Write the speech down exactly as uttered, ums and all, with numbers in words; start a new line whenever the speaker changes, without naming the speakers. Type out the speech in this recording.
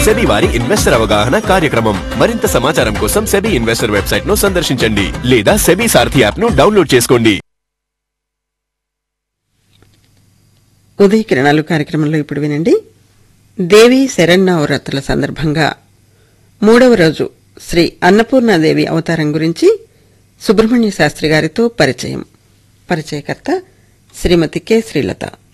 SEBI వారి investor అవగాహన కార్యక్రమం. మరింత సమాచారం కోసం సెబీ ఇన్వెస్టర్ వెబ్సైట్ ను సందర్శించండి లేదా సెబీ సారథి యాప్ ను డౌన్లోడ్ చేసుకోండి.
ఉదయ కిరణాలు కార్యక్రమంలో ఇప్పుడు వినండి. దేవి శరన్నవరాత్రుల సందర్భంగా మూడవ రోజు శ్రీ అన్నపూర్ణాదేవి అవతారం గురించి సుబ్రహ్మణ్య శాస్త్రి గారితో పరిచయం. పరిచయకర్త శ్రీమతి కె శ్రీలత.